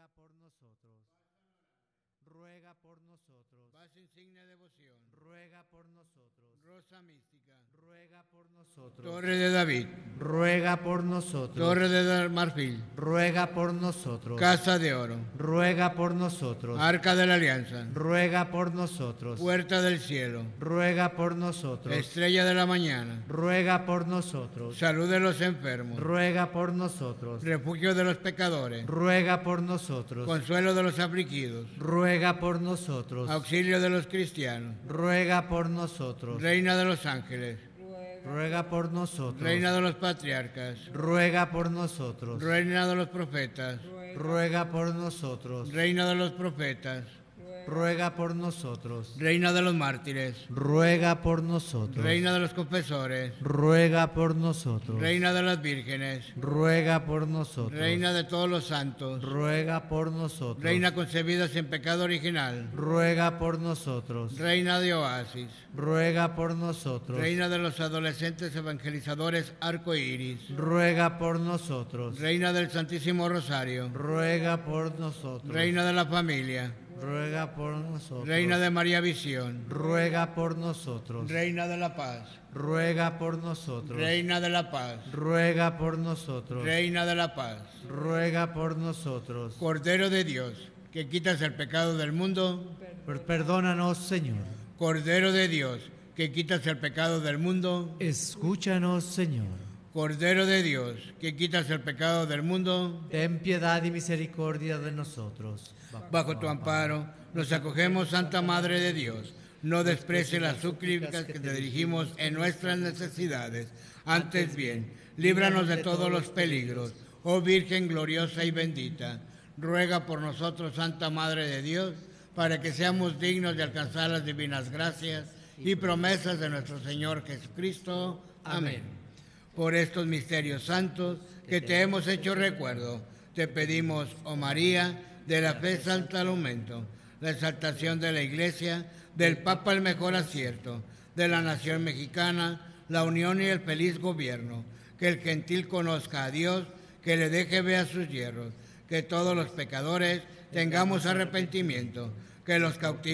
por nosotros. Ruega por nosotros. Vaso insignia devoción. Ruega por nosotros. Rosa mística. Ruega por nosotros. Torre de David. Ruega por nosotros. Torre de marfil. Ruega por nosotros. Casa de oro. Ruega por nosotros. Arca de la alianza. Ruega por nosotros. Puerta del cielo. Ruega por nosotros. Estrella de la mañana. Ruega por nosotros. Salud de los enfermos. Ruega por nosotros. Refugio de los pecadores. Ruega por nosotros. Consuelo de los afligidos. Ruega por nosotros. Auxilio de los cristianos. Ruega por nosotros. Reina de los ángeles. Ruega por nosotros. Reina de los patriarcas. Ruega por nosotros. Reina de los profetas. Ruega por nosotros. Reina de los profetas. Ruega por nosotros. Reina de los mártires. Ruega por nosotros. Reina de los confesores. Ruega por nosotros. Reina de las vírgenes. Ruega por nosotros. Reina de todos los santos. Ruega por nosotros. Reina concebida sin pecado original. Ruega por nosotros. Reina de oasis. Ruega por nosotros. Reina de los adolescentes evangelizadores arco iris. Ruega por nosotros. Reina del Santísimo Rosario. Ruega por nosotros. Reina de la familia. Ruega por nosotros. Reina de María Visión. Ruega por nosotros. Reina de la paz. Ruega por nosotros. Reina de la paz. Ruega por nosotros. Reina de la paz. Ruega por nosotros. Cordero de Dios, que quitas el pecado del mundo. Perdónanos, Señor. Cordero de Dios, que quitas el pecado del mundo. Escúchanos, Señor. Cordero de Dios, que quitas el pecado del mundo. Ten piedad y misericordia de nosotros. Bajo tu amparo nos acogemos, Santa Madre de Dios. No desprecies las súplicas que te dirigimos en nuestras necesidades. Antes bien, líbranos de todos los peligros. Oh Virgen gloriosa y bendita, ruega por nosotros, Santa Madre de Dios, para que seamos dignos de alcanzar las divinas gracias y promesas de nuestro Señor Jesucristo. Amén. Por estos misterios santos que te hemos hecho recuerdo, te pedimos, oh María, de la fe salta al aumento, la exaltación de la Iglesia, del Papa el mejor acierto, de la nación mexicana, la unión y el feliz gobierno, que el gentil conozca a Dios, que le deje ver a sus yerros, que todos los pecadores tengamos arrepentimiento, que los cautivos